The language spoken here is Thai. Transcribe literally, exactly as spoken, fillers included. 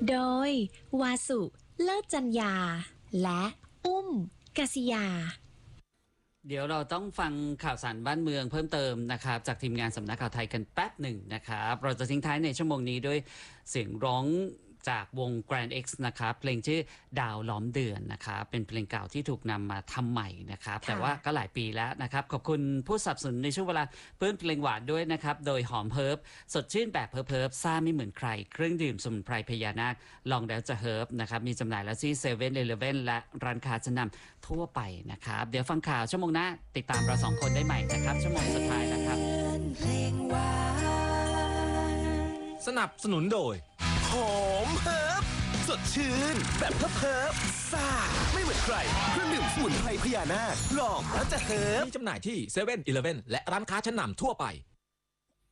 โดยวาสุเลิศจัญญาและอุ้มกษิยาเดี๋ยวเราต้องฟังข่าวสารบ้านเมืองเพิ่มเติมนะครับจากทีมงานสำนักข่าวไทยกันแป๊บหนึ่งนะครับเราจะทิ้งท้ายในชั่วโมงนี้ด้วยเสียงร้องจากวง Grand X นะครับเพลงชื่อดาวล้อมเดือนนะครับเป็นเพลงเก่าที่ถูกนำมาทำใหม่นะครับแต่ว่าก็หลายปีแล้วนะครับขอบคุณผู้สนับสนุนในช่วงเวลาเพิ่มเพลงหวานด้วยนะครับโดยหอมเฮิร์บสดชื่นแบบเฮิร์บเฮิร์บซ่าไม่เหมือนใครเครื่องดื่มสมุนไพรพญานาคลองแล้วจะเฮิร์บนะครับมีจำหน่ายแล้วที่เซเว่นอีเลฟเว่นและร้านค้าชั้นนำทั่วไปนะครับเดี๋ยวฟังข่าวชั่วโมงหน้าติดตามเราสองคนได้ใหม่นะครับชั่วโมงสุดท้ายนะครับสนับสนุนโดยหอมเฮิร์บสดชื่นแบบเฮิร์บเฮิร์บซ่าไม่เหมือนใครเครื่องดื่มสมุนไพรพญานาคลองแล้วจะเฮิร์บมีจำหน่ายที่เซเว่นอีเลฟเว่นและร้านค้าชั้นนำทั่วไป